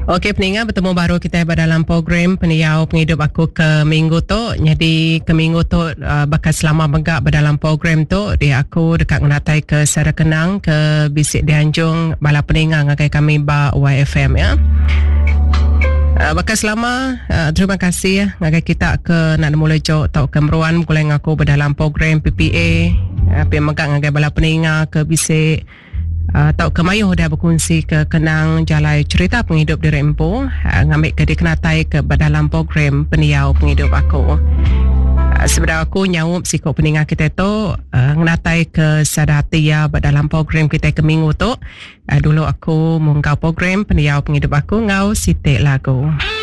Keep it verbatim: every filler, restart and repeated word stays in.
Okey pendengar, bertemu baru kita dalam program Peniau Penghidup Aku ke minggu tu. Jadi ke minggu tu uh, bakal selama megak dalam program tu di aku dekat menatai ke Sara Kenang ke Bisik Dianjung bala pendengar ngagai kami ba Y F M ya. Uh, bakal selama uh, terima kasih ngagai kita ke nak mula jauh tau kemeruan mulai ngaku dalam program P P A uh, pi megak ngagai bala pendengar ke Bisik Uh, tau kemayuh dah berkongsi ke kenang jalai cerita penghidup diri empu uh, ngambil ke dikenatai ke dalam program Peniau Penghidup Aku. Uh, sebenarnya aku nyawup sikap pendengar kita tu uh, ngenatai ke sadatia dalam program kita ke minggu tu. Uh, dulu aku mengau program Peniau Penghidup Aku ngau sitik lagu.